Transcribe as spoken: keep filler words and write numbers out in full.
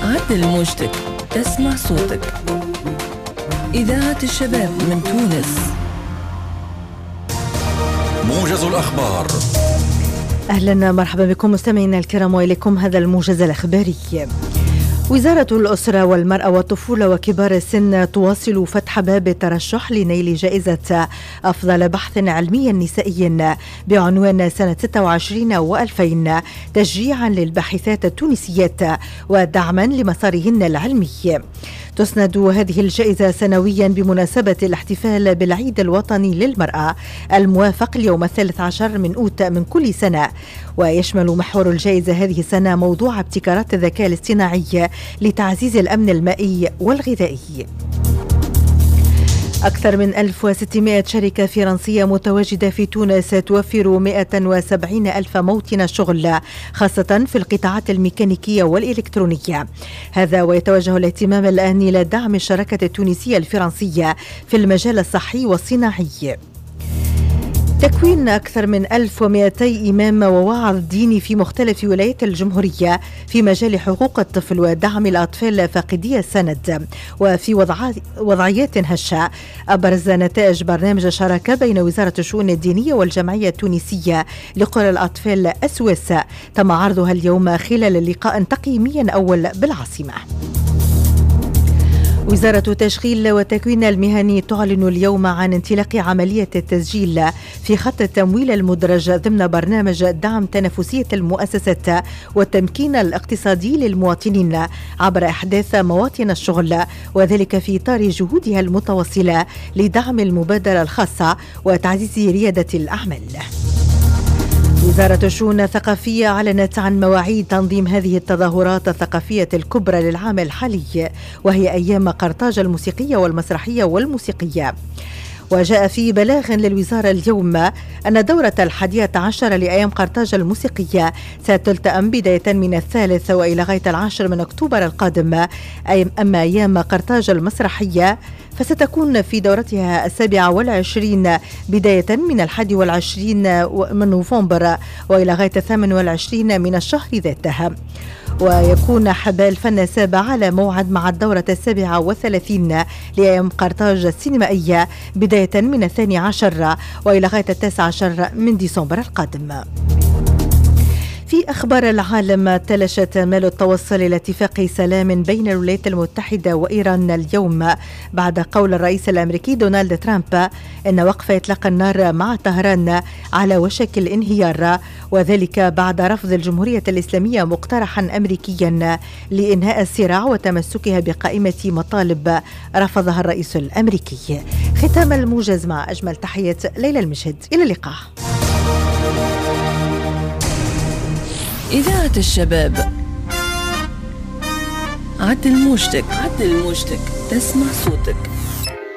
عدل موجتك تسمع صوتك. إذاعة الشباب من تونس. موجز الأخبار. أهلا مرحبا بكم مستمعينا الكرام وإليكم هذا الموجز الأخباري. وزارة الأسرة والمرأة والطفولة وكبار السن تواصل فتح باب الترشح لنيل جائزة أفضل بحث علمي نسائي بعنوان سنة ستة وعشرين وألفين تشجيعا للباحثات التونسيات ودعما لمسارهن العلمي. تسند هذه الجائزة سنويا بمناسبة الاحتفال بالعيد الوطني للمرأة الموافق اليوم الثالث عشر من أوت من كل سنة، ويشمل محور الجائزة هذه السنة موضوع ابتكارات الذكاء الاصطناعي لتعزيز الأمن المائي والغذائي. أكثر من ألف وستمائة شركة فرنسية متواجدة في تونس توفر مئة وسبعين ألف موطن شغل خاصة في القطاعات الميكانيكية والإلكترونية. هذا ويتوجه الاهتمام الآن إلى دعم الشراكة التونسية الفرنسية في المجال الصحي والصناعي. تكوين أكثر من ألف ومئتي إمام وواعظ ديني في مختلف ولايات الجمهورية في مجال حقوق الطفل ودعم الأطفال فاقدي السند وفي وضعيات هشة، أبرز نتائج برنامج شراكة بين وزارة الشؤون الدينية والجمعية التونسية لقرى الأطفال أسوس تم عرضها اليوم خلال لقاء تقييمي أول بالعاصمة. وزارة التشغيل والتكوين المهني تعلن اليوم عن انطلاق عملية التسجيل في خط التمويل المدرج ضمن برنامج دعم تنافسية المؤسسات والتمكين الاقتصادي للمواطنين عبر إحداث مواطن الشغل، وذلك في إطار جهودها المتواصلة لدعم المبادرة الخاصة وتعزيز ريادة الأعمال. وزارة الشؤون الثقافية أعلنت عن مواعيد تنظيم هذه التظاهرات الثقافية الكبرى للعام الحالي، وهي أيام قرطاج الموسيقية والمسرحية والموسيقية. وجاء في بلاغ للوزارة اليوم أن دورة الحادية عشر لأيام قرطاج الموسيقية ستلتئم بداية من الثالث وإلى غاية العاشر من أكتوبر القادم، أما أيام قرطاج المسرحية فستكون في دورتها السابعة والعشرين بداية من الحادي والعشرين من نوفمبر وإلى غاية الثامن والعشرين من الشهر ذاته. ويكون حبال الفن السابع على موعد مع الدورة السابعة والثلاثين لأيام قرطاج السينمائية بداية من الثاني عشر وإلى غاية التاسع عشر من ديسمبر القادم. في أخبار العالم، تلاشت آمال التوصل إلى اتفاق سلام بين الولايات المتحدة وإيران اليوم بعد قول الرئيس الأمريكي دونالد ترامب أن وقف إطلاق النار مع طهران على وشك الانهيار، وذلك بعد رفض الجمهورية الإسلامية مقترحا أمريكيا لإنهاء الصراع وتمسكها بقائمة مطالب رفضها الرئيس الأمريكي. ختام الموجز مع أجمل تحية ليلى المشهد، إلى اللقاء. إذاعة الشباب. عدل موجتك عدل موجتك تسمع صوتك.